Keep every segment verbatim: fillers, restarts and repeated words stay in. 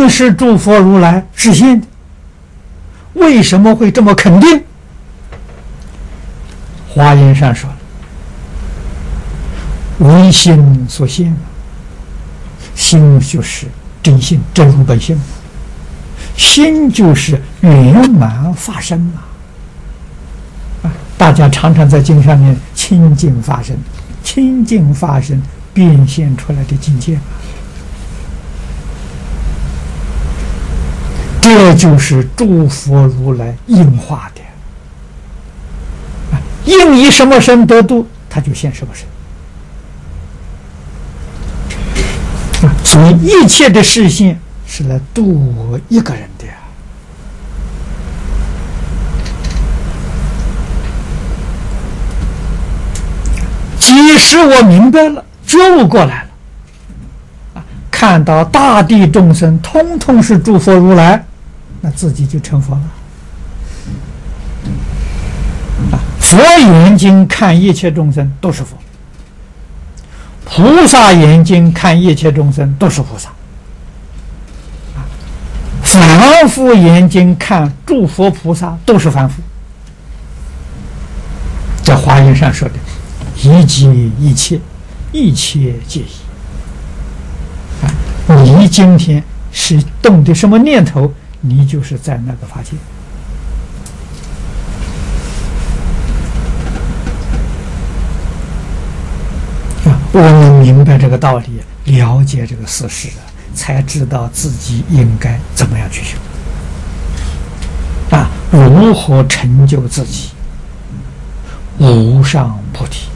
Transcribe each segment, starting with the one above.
定是诸佛如来实现的。为什么会这么肯定？华严上说了，唯心所现，心就是真心，真如本性，心就是圆满法身嘛。啊，大家常常在经上面清净法身，清净法身变现出来的境界嘛。这就是诸佛如来应化的，啊，应以什么身得度，他就现什么身。啊，所以一切的示现是来度我一个人的呀。即使我明白了，觉悟过来了，啊，看到大地众生通通是诸佛如来。那自己就成佛了。啊，佛眼睛看一切众生都是佛，菩萨眼睛看一切众生都是菩萨。啊，凡夫眼睛看诸佛菩萨都是凡夫。在华严上说的，一即一切，一切皆一。啊，你今天是动的什么念头？你就是在那个法界。啊，我们明白这个道理，了解这个事实，才知道自己应该怎么样去修。啊，如何成就自己无上菩提。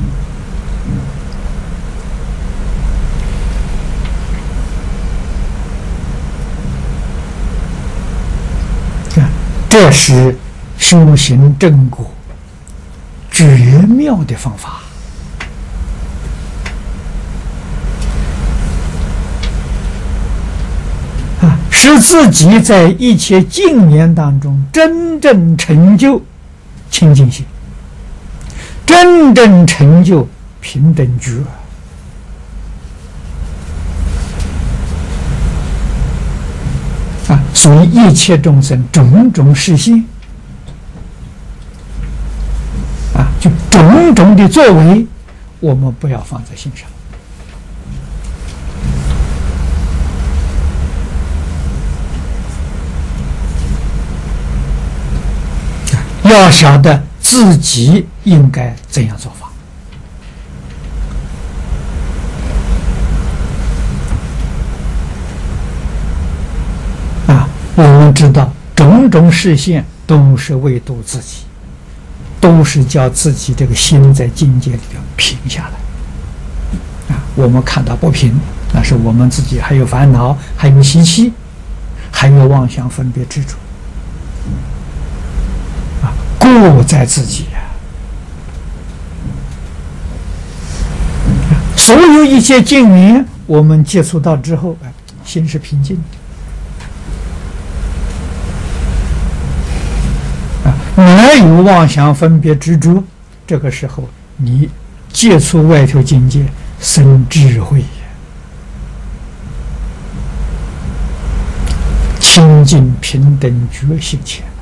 这是修行正果绝妙的方法。啊，使自己在一切境缘当中真正成就清净心，真正成就平等觉。啊，所以一切众生种种示现，啊，就种种的作为，我们不要放在心上。要晓得自己应该怎样做法。我们知道种种示现都是为度自己，都是叫自己这个心在境界里头平下来。啊，我们看到不平，那是我们自己还有烦恼，还有习气，还有妄想分别执着。啊，过在自己呀、啊。所有一切境缘，我们接触到之后，哎，心是平静的。没有妄想分别执着，这个时候你接触外头境界生智慧，清净平等觉性前。